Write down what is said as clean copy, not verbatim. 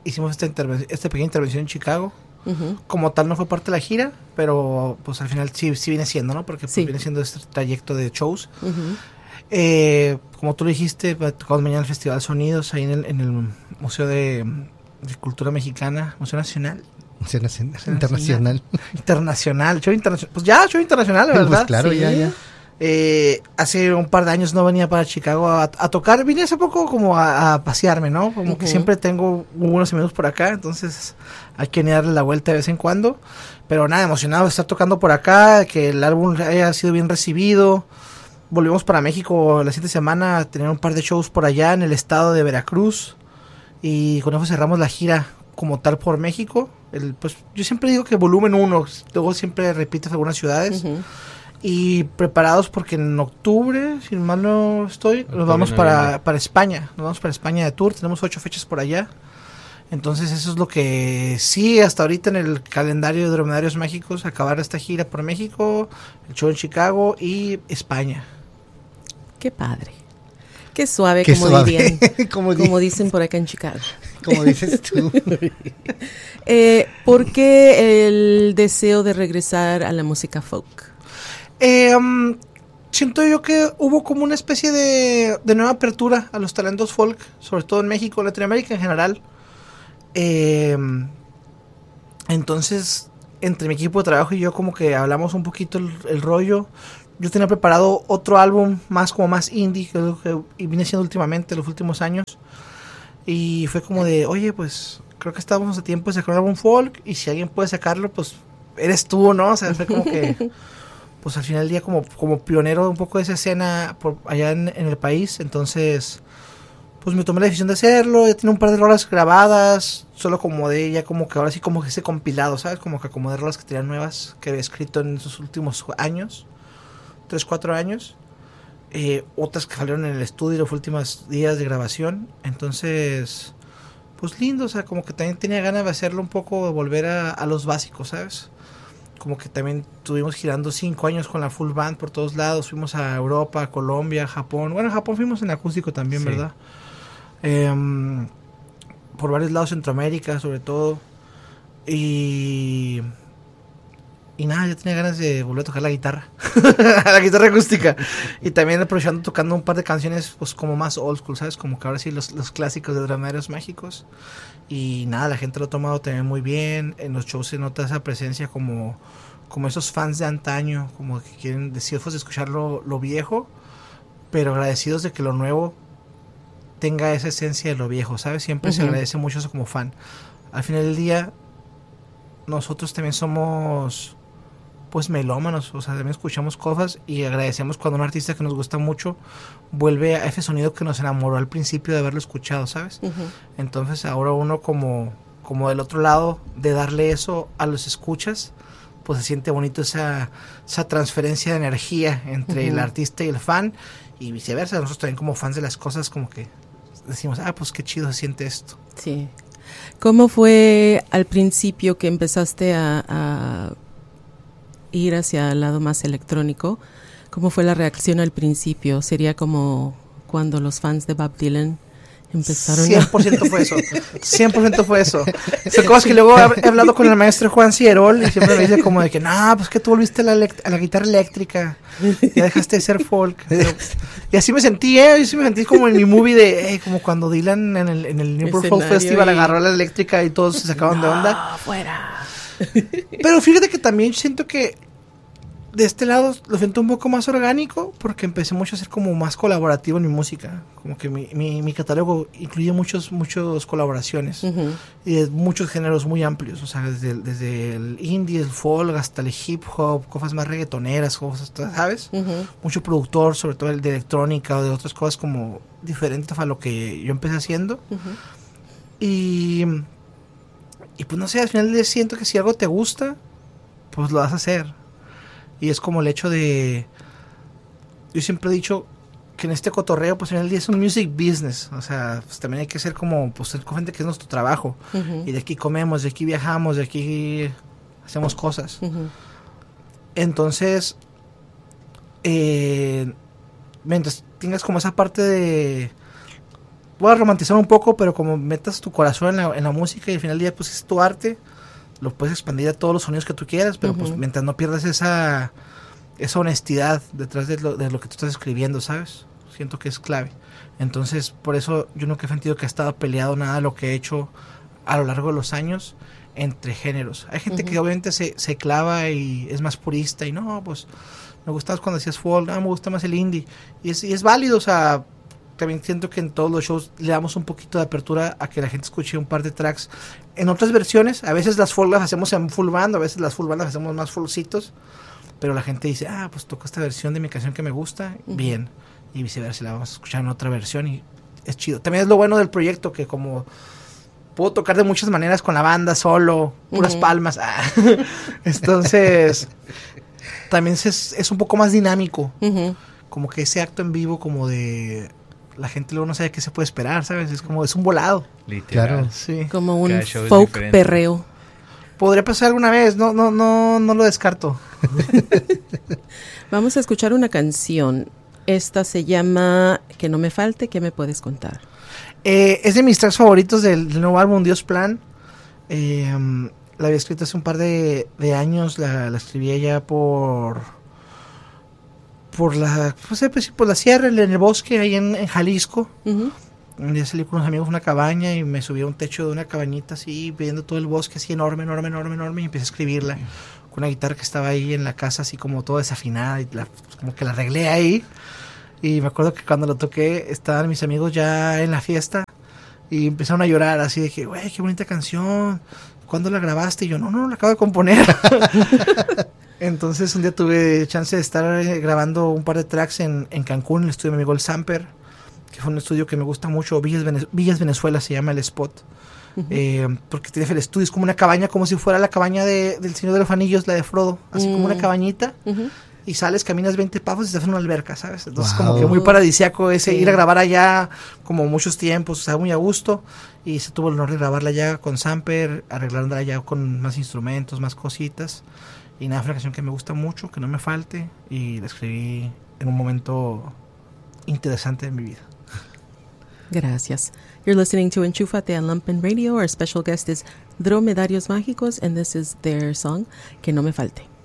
hicimos esta pequeña intervención en Chicago. Como tal no fue parte de la gira, pero pues al final sí viene siendo, ¿no? Porque pues, viene siendo este trayecto de shows. Como tú lo dijiste, tocamos mañana el Festival Sonidos ahí en el Museo de Cultura Mexicana, Museo Nacional. Internacional, show internacional. Pues ya, show internacional, ¿verdad? Pues claro, sí. ya. Hace un par de años no venía para Chicago a tocar. Vine hace poco como a pasearme, ¿no? Como que siempre tengo unos amigos por acá, entonces hay que darle la vuelta de vez en cuando. Pero nada, emocionado de estar tocando por acá, que el álbum haya sido bien recibido. Volvimos para México la siguiente semana a tener un par de shows por allá en el estado de Veracruz. Y con eso cerramos la gira como tal por México. Pues yo siempre digo que volumen 1, luego siempre repites algunas ciudades. Y preparados porque en octubre, si mal no estoy, nos vamos para España. Nos vamos para España de tour. Tenemos 8 fechas por allá. Entonces eso es lo que sí hasta ahorita en el calendario de Dromedarios Mágicos, acabar esta gira por México, el show en Chicago y España. Qué padre. Qué suave, Qué como suave. dirían. como dicen por acá en Chicago. Como dices tú. ¿Por qué el deseo de regresar a la música folk? Siento yo que hubo como una especie de nueva apertura a los talentos folk, sobre todo en México, Latinoamérica en general. Entonces, entre mi equipo de trabajo y yo como que hablamos un poquito el rollo. Yo tenía preparado otro álbum más indie, que es lo que vine haciendo últimamente, los últimos años. Y fue como de, oye, pues creo que estábamos a tiempo de sacar un álbum folk, y si alguien puede sacarlo, pues eres tú, ¿no? O sea, fue como que, pues al final del día como pionero un poco de esa escena por allá en el país. Entonces, pues me tomé la decisión de hacerlo. Ya tiene un par de rolas grabadas, solo como de ella, como que ahora sí como que ese compilado, ¿sabes? Como que acomodé rolas que tenían nuevas, que había escrito en esos últimos años, 3-4 años. Otras que salieron en el estudio los últimos días de grabación. Entonces, pues lindo, o sea, como que también tenía ganas de hacerlo un poco, de volver a los básicos, ¿sabes? Como que también estuvimos girando 5 años con la full band por todos lados. Fuimos a Europa, Colombia, Japón. Bueno, en Japón fuimos en acústico también, sí, ¿verdad? Por varios lados, Centroamérica sobre todo. Y nada, yo tenía ganas de volver a tocar la guitarra. La guitarra acústica. Y también aprovechando tocando un par de canciones pues como más old school, ¿sabes? Como que ahora sí los clásicos de Dromedarios Mágicos. Y nada, la gente lo ha tomado también muy bien. En los shows se nota esa presencia como esos fans de antaño, como que quieren deseosos de escuchar lo viejo, pero agradecidos de que lo nuevo tenga esa esencia de lo viejo, ¿sabes? Siempre se agradece mucho eso como fan. Al final del día, nosotros también somos pues melómanos, o sea, también escuchamos cosas y agradecemos cuando un artista que nos gusta mucho vuelve a ese sonido que nos enamoró al principio de haberlo escuchado, ¿sabes? Entonces ahora uno como del otro lado de darle eso a los escuchas, pues se siente bonito esa transferencia de energía entre el artista y el fan, y viceversa. Nosotros también como fans de las cosas como que decimos, pues qué chido se siente esto. Sí. ¿Cómo fue al principio que empezaste a ir hacia el lado más electrónico? ¿Cómo fue la reacción al principio? ¿Sería como cuando los fans de Bob Dylan empezaron 100% fue eso. 100% fue eso. Son cosas que luego he hablado con el maestro Juan Cierol y siempre me dice como de que, pues que tú volviste a la guitarra eléctrica, ya dejaste de ser folk. Y así me sentí, yo sí me sentí como en mi movie de, como cuando Dylan en el Newport Folk Festival agarró la eléctrica y todos se sacaban de onda. Fuera. Pero fíjate que también siento que de este lado lo siento un poco más orgánico, porque empecé mucho a ser como más colaborativo en mi música. Como que mi catálogo incluye muchas colaboraciones y de muchos géneros muy amplios, o sea, desde el indie, el folk, hasta el hip hop, cosas más reggaetoneras, cosas, ¿sabes? Mucho productor, sobre todo el de electrónica o de otras cosas como diferentes a lo que yo empecé haciendo. Y pues no sé, al final siento que si algo te gusta, pues lo vas a hacer. Y es como el hecho de... Yo siempre he dicho que en este cotorreo, pues en el día es un music business. O sea, pues también hay que ser como, pues ser gente que es nuestro trabajo. Y de aquí comemos, de aquí viajamos, de aquí hacemos cosas. Entonces, mientras tengas como esa parte voy a romantizar un poco, pero como metas tu corazón en la música y al final del día pues es tu arte, lo puedes expandir a todos los sonidos que tú quieras, pero pues mientras no pierdas esa honestidad detrás de lo que tú estás escribiendo, ¿sabes? Siento que es clave. Entonces, por eso yo nunca he sentido que ha estado peleado nada de lo que he hecho a lo largo de los años entre géneros. Hay gente que obviamente se clava y es más purista y no, pues me gustabas cuando hacías folk, me gusta más el indie. Y es válido, o sea, también siento que en todos los shows le damos un poquito de apertura a que la gente escuche un par de tracks en otras versiones. A veces las folk las hacemos en full band, a veces las full band las hacemos más fullcitos, pero la gente dice, pues toco esta versión de mi canción que me gusta, bien, y viceversa, la vamos a escuchar en otra versión y es chido. También es lo bueno del proyecto, que como puedo tocar de muchas maneras con la banda, solo, puras palmas, entonces también es un poco más dinámico, como que ese acto en vivo como de... La gente luego no sabe qué se puede esperar, ¿sabes? Es como, es un volado. Literal. Claro, sí. Como un folk perreo. Podría pasar alguna vez, no lo descarto. Vamos a escuchar una canción. Esta se llama Que no me falte, ¿qué me puedes contar? Es de mis tracks favoritos del nuevo álbum Dios Plan. La había escrito hace un par de años, la escribí allá por la sierra, en el bosque, ahí en Jalisco. Un día salí con unos amigos a una cabaña y me subí a un techo de una cabañita así, viendo todo el bosque así enorme, y empecé a escribirla con una guitarra que estaba ahí en la casa así como toda desafinada y como que la arreglé ahí. Y me acuerdo que cuando lo toqué estaban mis amigos ya en la fiesta y empezaron a llorar así de que, güey, qué bonita canción, ¿cuándo la grabaste? Y yo, no, la acabo de componer. Entonces un día tuve chance de estar grabando un par de tracks en Cancún, en el estudio de mi amigo el Samper, que fue un estudio que me gusta mucho, Villas Venezuela se llama el spot, porque tiene el estudio, es como una cabaña, como si fuera la cabaña del Señor de los Anillos, la de Frodo, así como una cabañita, y sales, caminas 20 pasos y estás en una alberca, ¿sabes? Entonces como que muy paradisíaco ese ir a grabar allá, como muchos tiempos, o sea, muy a gusto, y se tuvo el honor de grabarla allá con Samper, arreglándola allá con más instrumentos, más cositas. Y nada, fue una canción que me gusta mucho, que no me falte, y la escribí en un momento interesante de mi vida. Gracias. You're listening to Enchúfate on Lumpen Radio. Our special guest is Dromedarios Mágicos, and this is their song, Que no me falte.